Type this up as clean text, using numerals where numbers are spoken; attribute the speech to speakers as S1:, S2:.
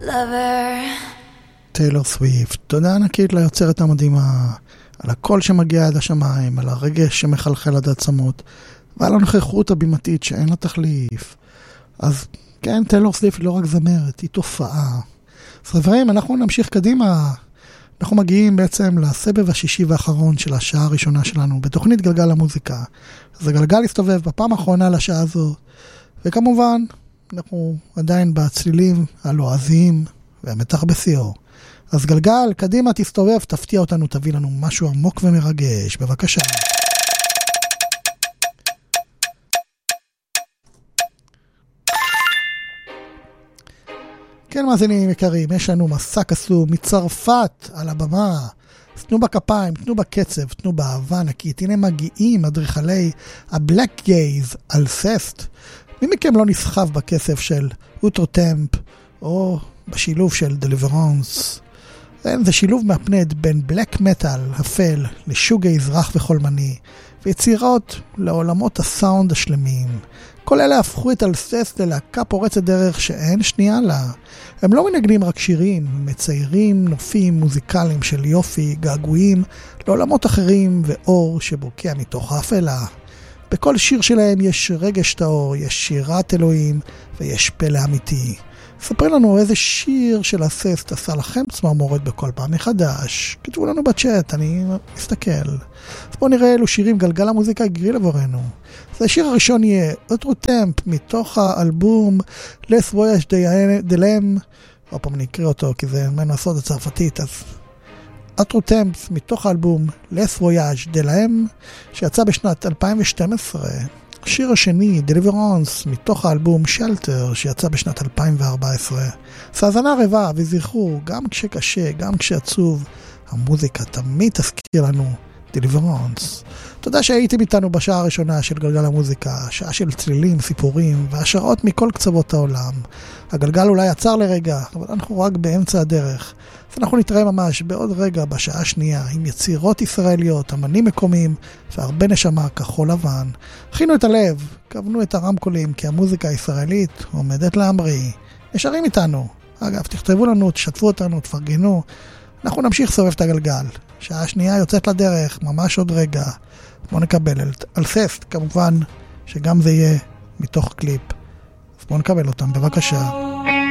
S1: טיילור סוויפט, תודה ענקית ליוצרת המדהימה, על הקול שמגיע עד השמיים, על הרגש שמחלחל עד העצמות, ועל הנוכחות הבימתית שאין לה תחליף. אז כן, טיילור סוויפט לא רק זמרת, היא תופעה. אז חברים, אנחנו נמשיך קדימה. אנחנו מגיעים בעצם לסבב השישי והאחרון של השעה הראשונה שלנו, בתוכנית גלגל המוזיקה. אז הגלגל הסתובב בפעם האחרונה לשעה הזו, וכמובן, אנחנו עדיין בצלילים הלועזיים והמתח בשיאו. אז גלגל, קדימה, תסתובב, תפתיע אותנו, תביא לנו משהו עמוק ומרגש. בבקשה. כן, מאזינים יקרים, יש לנו מסע קסום מצרפת על הבמה. תנו בכפיים, תנו בקצב, תנו באהבה נקית. הנה מגיעים אדריכלי הבלק גייז על ססט. מי מכם לא נסחב בכסף של אוטרוטמפ או בשילוב של דליברנס? זה שילוב מהפנד בין בלק מטל אפל לשוגייז רך וחולמני ויצירות לעולמות הסאונד השלמים. כל אלה הפכו את אלססט ללהקה פורצת דרך שאין שנייה לה. הם לא מנגנים רק שירים, הם מציירים נופים מוזיקליים של יופי, געגועים לעולמות אחרים ואור שבוקע מתוך האפלה. בכל שיר שלהם יש רגש טהור, יש שירת אלוהים ויש פלא אמיתי. ספרי לנו איזה שיר של הססט עשה לכם צמרמורת בכל פעם מחדש. כתבו לנו בצ'אט, אני מסתכל. אז בואו נראה אילו שירים גלגל המוזיקה הגריל עבורנו. אז השיר הראשון יהיה אוטרוטמפ מתוך האלבום Les Voyages de l'Homme. עוד פעם אני אקריא אותו כי זה ממנו הסוד הצרפתית. אז אוטרוטמפ מתוך האלבום Les Voyages de l'Homme שיצא בשנת 2012. השיר השני, דליברנס, מתוך האלבום שלטר, שיצא בשנת 2014. סאזנה רבה, וזכרו, גם כשקשה, גם כשעצוב, המוזיקה תמיד תזכיר לנו דליברנס. תודה שהייתם איתנו בשעה הראשונה של גלגל המוזיקה, שעה של צלילים, סיפורים, והשראות מכל קצוות העולם. הגלגל אולי עצר לרגע, אבל אנחנו רק באמצע הדרך. אז אנחנו נתראה ממש בעוד רגע בשעה השנייה, עם יצירות ישראליות, אמנים מקומיים, והרבה נשמה כחול לבן. הכינו את הלב, כוונו את הרמקולים, כי המוזיקה הישראלית עומדת להמריא. נשארים איתנו. אגב, תכתבו לנו, תשתפו אותנו, תפרגנו. אנחנו נמשיך סובב את הגלגל. שעה השנייה יוצאת לדרך, ממש עוד רגע. בואו נקבל על ססט, כמובן שגם זה יהיה מתוך קליפ. אז בואו נקבל אותם, בבקשה.